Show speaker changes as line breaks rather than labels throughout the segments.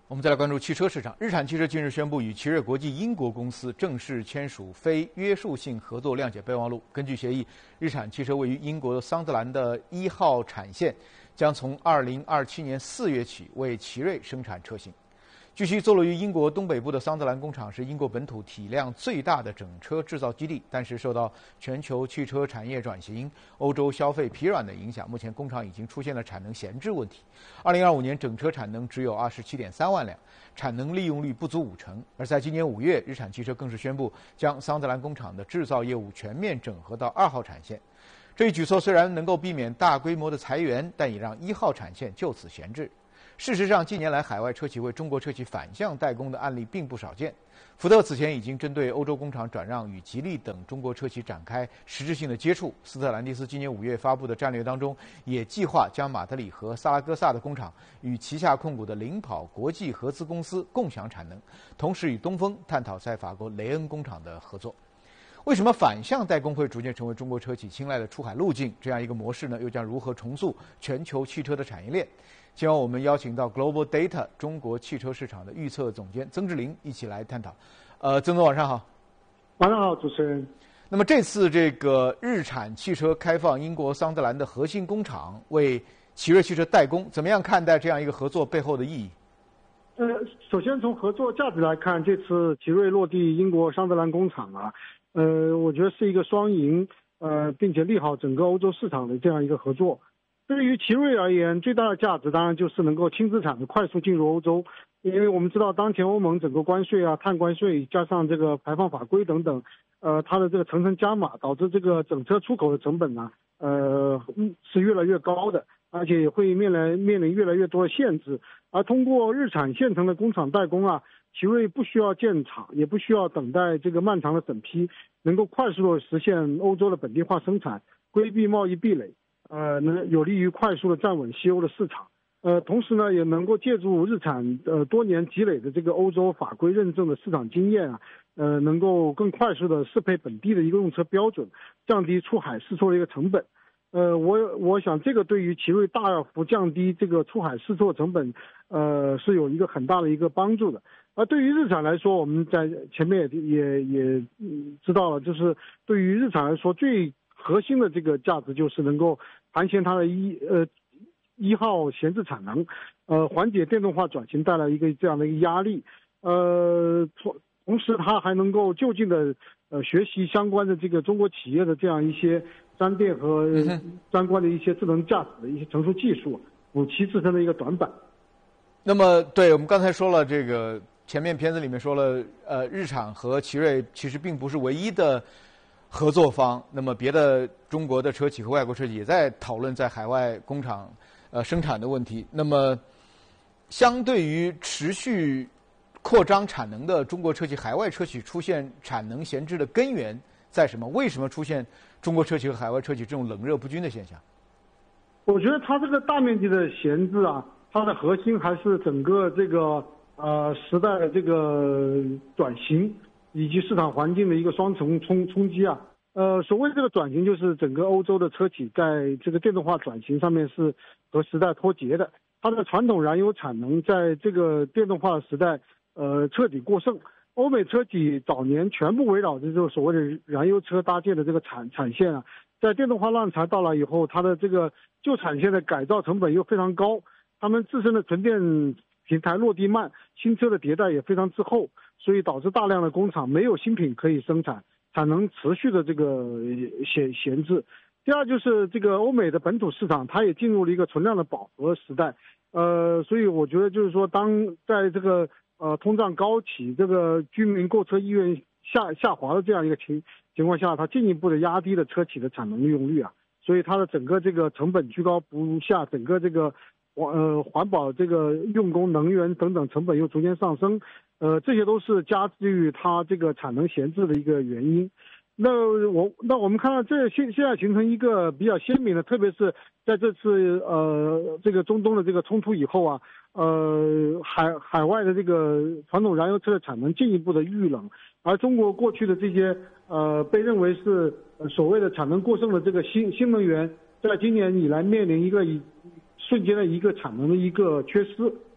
我们再来关注汽车市场。日产汽车近日宣布与奇瑞国际英国公司正式签署非约束性合作谅解备忘录。根据协议，日产汽车位于英国桑德兰的1号产线将从2027年4月起为奇瑞生产车型。据悉，坐落于英国东北部的桑德兰工厂是英国本土体量最大的整车制造基地，但是受到全球汽车产业转型、欧洲消费疲软的影响，目前工厂已经出现了产能闲置问题。2025年整车产能只有27.3万辆，产能利用率不足50%。而在今年5月，日产汽车更是宣布将桑德兰工厂的制造业务全面整合到2号产线。这一举措虽然能够避免大规模的裁员，但也让1号产线就此闲置。事实上，近年来海外车企为中国车企反向代工的案例并不少见。福特此前已经针对欧洲工厂转让与吉利等中国车企展开实质性的接触。斯特兰蒂斯今年5月发布的战略当中，也计划将马德里和萨拉戈萨的工厂与旗下控股的领跑国际合资公司共享产能，同时与东风探讨在法国雷恩工厂的合作。为什么反向代工会逐渐成为中国车企青睐的出海路径？这样一个模式呢，又将如何重塑全球汽车的产业链？今晚我们邀请到 Global Data 中国汽车市场的预测总监曾志林一起来探讨。曾总晚上好。
晚上好，主持人。
那么这次这个日产汽车开放英国桑德兰的核心工厂为奇瑞汽车代工，怎么样看待这样一个合作背后的意义？
首先从合作价值来看，这次奇瑞落地英国桑德兰工厂啊，我觉得是一个双赢，并且利好整个欧洲市场的这样一个合作。对于奇瑞而言，最大的价值当然就是能够轻资产的快速进入欧洲，因为我们知道当前欧盟整个关税啊、碳关税加上这个排放法规等等，它的这个层层加码，导致这个整车出口的成本呢，是越来越高的，而且也会面临越来越多的限制。而通过日产现成的工厂代工啊，奇瑞不需要建厂，也不需要等待这个漫长的审批，能够快速的实现欧洲的本地化生产，规避贸易壁垒。能有利于快速的站稳西欧的市场，同时呢，也能够借助日产多年积累的这个欧洲法规认证的市场经验啊，能够更快速的适配本地的一个用车标准，降低出海试错的一个成本。我想这个对于奇瑞大幅降低这个出海试错成本，是有一个很大的一个帮助的。而对于日产来说，我们在前面也知道了，就是对于日产来说最核心的这个价值就是能够盘旋它的一号闲置产能，缓解电动化转型带来一个这样的一个压力，同时它还能够就近的学习相关的这个中国企业的这样一些沾电和相关的一些智能驾驶的一些成熟技术，补齐自身的一个短板。
那么，对我们刚才说了，这个前面片子里面说了，日产和奇瑞其实并不是唯一的合作方，那么别的中国的车企和外国车企也在讨论在海外工厂生产的问题。那么，相对于持续扩张产能的中国车企，海外车企出现产能闲置的根源在什么？为什么出现中国车企和海外车企这种冷热不均的现象？
我觉得它这个大面积的闲置啊，它的核心还是整个这个时代的这个转型。以及市场环境的一个双重冲击啊，所谓这个转型，就是整个欧洲的车企在这个电动化转型上面是和时代脱节的，它的传统燃油产能在这个电动化的时代，彻底过剩。欧美车企早年全部围绕着这个所谓的燃油车搭建的这个产线啊，在电动化浪潮到来以后，它的这个旧产线的改造成本又非常高，他们自身的纯电平台落地慢，新车的迭代也非常滞后，所以导致大量的工厂没有新品可以生产，产能持续的这个闲置。第二就是这个欧美的本土市场，它也进入了一个存量的饱和时代，所以我觉得就是说，当在这个通胀高企，这个居民购车意愿下滑的这样一个情况下，它进一步的压低了车企的产能利用率啊，所以它的整个这个成本居高不下，整个这个环保这个用工、能源等等成本又逐渐上升，这些都是加剧它这个产能闲置的一个原因。那我们看到这现在形成一个比较鲜明的，特别是在这次这个中东的这个冲突以后啊，海外的这个传统燃油车的产能进一步的遇冷，而中国过去的这些被认为是所谓的产能过剩的这个新能源，在今年以来面临一个瞬间的一个产能的一个缺失，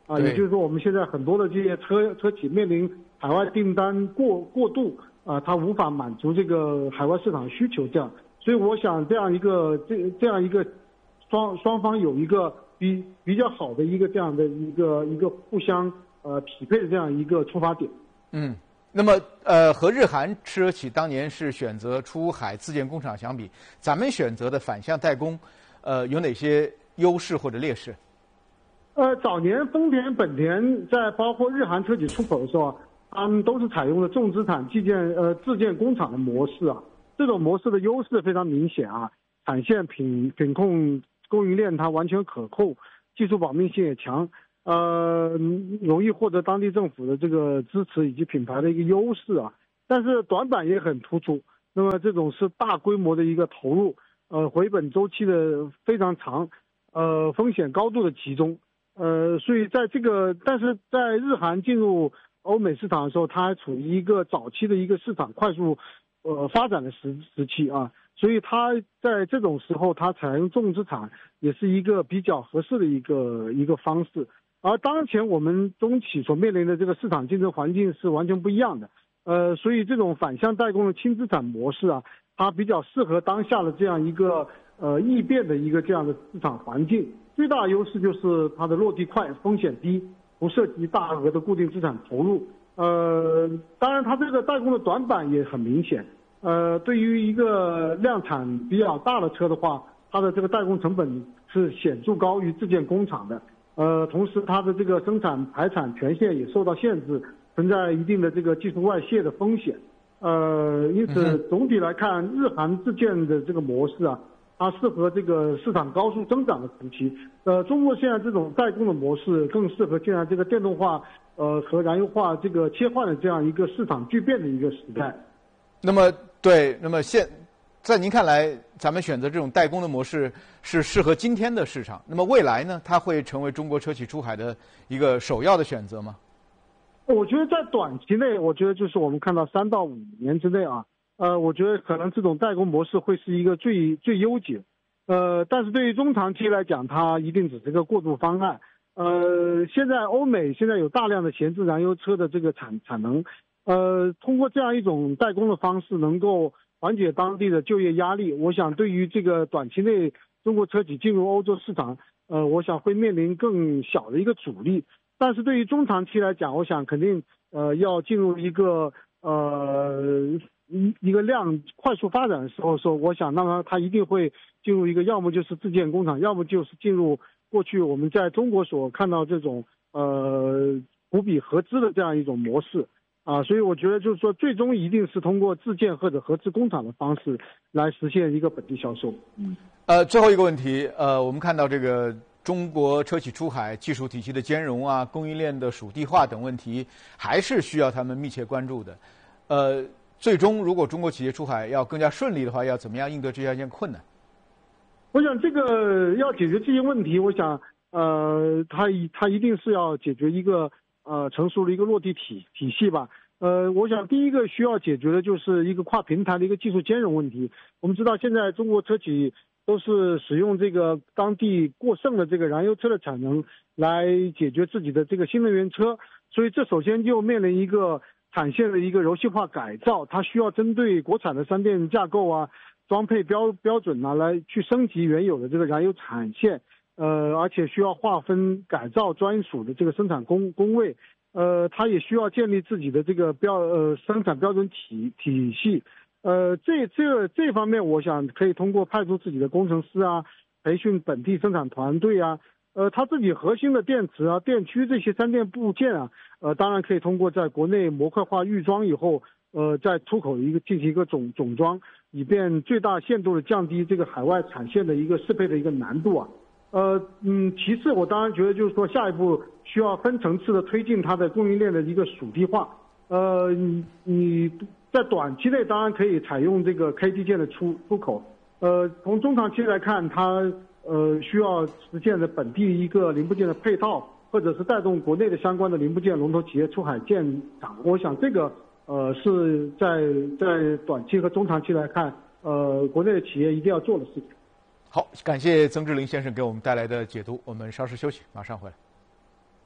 啊，也就是说我们现在很多的这些车企面临海外订单过度啊，它无法满足这个海外市场需求这样，所以我想这样一个双方有一个比较好的一个这样的一个互相匹配的这样一个出发点。
嗯。那么，和日韩车企当年是选择出海自建工厂相比，咱们选择的反向代工，有哪些优势或者劣势？
早年丰田、本田在包括日韩车企出口的时候，他们都是采用了重资产自建工厂的模式啊。这种模式的优势非常明显啊，产线品控供应链它完全可控，技术保密性也强。容易获得当地政府的这个支持以及品牌的一个优势啊，但是短板也很突出。那么这种是大规模的一个投入，回本周期的非常长，风险高度的集中，所以但是在日韩进入欧美市场的时候，它还处于一个早期的一个市场快速发展的时期啊，所以它在这种时候它采用重资产也是一个比较合适的一个方式。而当前我们中企所面临的这个市场竞争环境是完全不一样的，所以这种反向代工的轻资产模式啊，它比较适合当下的这样一个易变的一个这样的市场环境。最大的优势就是它的落地快、风险低，不涉及大额的固定资产投入。当然它这个代工的短板也很明显，对于一个量产比较大的车的话，它的这个代工成本是显著高于自建工厂的。同时它的这个生产排产权限也受到限制，存在一定的这个技术外泄的风险。因此总体来看，日韩自建的这个模式啊，它适合这个市场高速增长的时期。中国现在这种代工的模式更适合现在这个电动化和燃油化这个切换的这样一个市场巨变的一个时代。
那么在您看来，咱们选择这种代工的模式是适合今天的市场。那么未来呢，它会成为中国车企出海的一个首要的选择吗？
我觉得在短期内，我觉得就是我们看到3到5年之内啊，我觉得可能这种代工模式会是一个最优解。但是对于中长期来讲，它一定只是个过渡方案。现在欧美现在有大量的闲置燃油车的这个产能，通过这样一种代工的方式，能够缓解当地的就业压力。我想对于这个短期内中国车企进入欧洲市场，我想会面临更小的一个阻力。但是对于中长期来讲，我想肯定要进入一个量快速发展的时候，我想那么它一定会进入一个要么就是自建工厂，要么就是进入过去我们在中国所看到这种股比合资的这样一种模式。所以我觉得就是说，最终一定是通过自建或者合资工厂的方式来实现一个本地销售。
最后一个问题，我们看到这个中国车企出海技术体系的兼容啊、供应链的属地化等问题，还是需要他们密切关注的。最终如果中国企业出海要更加顺利的话，要怎么样应对这样一件困难？
我想这个要解决这些问题，我想它一定是要解决一个成熟的一个落地体系吧。我想第一个需要解决的就是一个跨平台的一个技术兼容问题。我们知道现在中国车企都是使用这个当地过剩的这个燃油车的产能来解决自己的这个新能源车，所以这首先就面临一个产线的一个柔性化改造，它需要针对国产的三电架构啊、装配标准啊来去升级原有的这个燃油产线。而且需要划分改造专属的这个生产工位，它也需要建立自己的这个生产标准体系。这方面，我想可以通过派出自己的工程师啊，培训本地生产团队啊，它自己核心的电池啊、电驱这些三电部件啊，当然可以通过在国内模块化预装以后，再出口进行一个总装，以便最大限度的降低这个海外产线的一个适配的一个难度啊。其次，我当然觉得就是说，下一步需要分层次的推进它的供应链的一个属地化。你在短期内当然可以采用这个 KT 件的出口。从中长期来看，它需要实现的本地一个零部件的配套，或者是带动国内的相关的零部件龙头企业出海建厂。我想这个是在短期和中长期来看，国内的企业一定要做的事情。
好，感谢曾志林先生给我们带来的解读。我们稍事休息，马上回来。